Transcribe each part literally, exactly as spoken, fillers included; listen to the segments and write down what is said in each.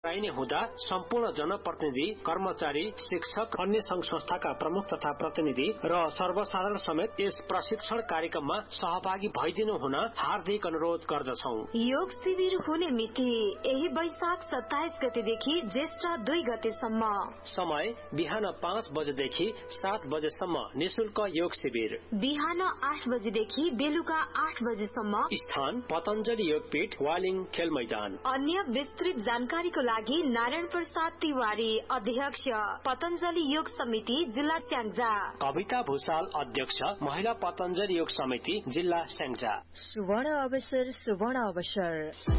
गराइने हुँदा सम्पूर्ण जनप्रतिनिधि, कर्मचारी, शिक्षक, अन्य संघ संस्थाका प्रमुख तथा प्रतिनिधि र सर्वसाधारण समेत यस प्रशिक्षण कार्यक्रममा सहभागी भइदिनु हुन हार्दिक अनुरोध गर्दछौ। योग शिविर हुने मिति यही वैशाख सत्ताइस गतेदेखि ज्येष्ठ दुई गतेसम्म। समय बिहान पाँच बजेदेखि सात बजेसम्म निशुल्क योग शिविर। बिहान आठ बजेदेखि बेलुका आठ बजेसम्म। स्थान पतञ्जलि योगपीठ, वालिङ खेल मैदान। अन्य विस्तृत जानकारीको लागि नारायण प्रसाद तिवारी, अध्यक्ष, पतञ्जलि योग समिति, जिल्ला स्याङ्जा। कविता भूषाल, अध्यक्ष, महिला पतञ्जलि योग समिति, जिल्ला स्याङ्जा। सुवर्ण अवसर, सुवर्ण अवसर।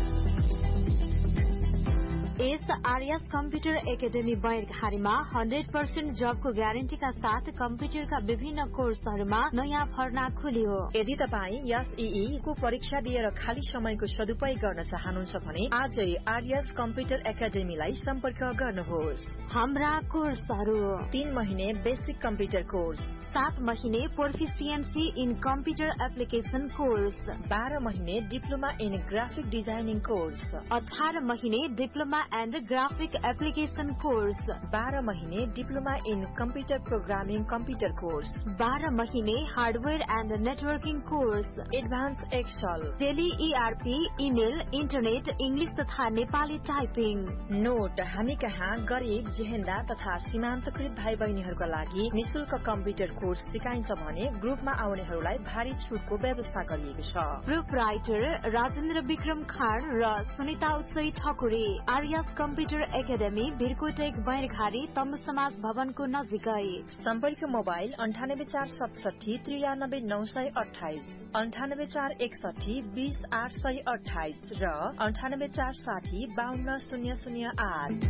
S RS computer academy बैरघारीमा hundred percent जबको ग्यारेन्टीका साथ कम्प्युटरका विभिन्न कोर्सहरूमा नयाँ भर्ना खुल्यो। यदि तपाईँ एसईई को परीक्षा दिएर खाली समयको सदुपयोग गर्न चाहनुहुन्छ भने आजै आरएस कम्प्युटर एकाडेमीलाई सम्पर्क गर्नुहोस्। हाम्रा कोर्सहरू: तीन महिने बेसिक कम्प्युटर कोर्स, सात महिने प्रोफिसिएन्सी इन कम्प्युटर एप्लिकेशन कोर्स, बाह्र महिने diploma in graphic designing course, अठार महिने diploma and graphic application course, बाह्र महिने diploma in computer programming computer course, बाह्र महिने hardware and networking course, advance Excel, tele ERP, email, internet, English तथा Nepali typing. Note: हामी कहाँ गरिब, जेहेन्दा तथा सीमान्तकृत भाइ बहिनीहरूका लागि निशुल्क कम्प्युटर कोर्स सिकाइन्छ भने ग्रुपमा आउनेहरूलाई भारी छुटको व्यवस्था गरिएको छ। ग्रुप राइटर राजेन्द्र विक्रम खाँड र सुनिता उत्सई ठकुरी। आर्यस कम्प्युटर एकाडेमी, बिरकोटेक, बैरघारी, तम्बु समाज भवनको नजिकै। सम्पर्क मोबाइल अन्ठानब्बे चार सतसठी त्रियानब्बे नौ सय अठाइस, अन्ठानब्बे चार एकसठी बीस आठ सय अठाइस र अन्ठानब्बे चार साठी बाहन्न शून्य शून्य आठ।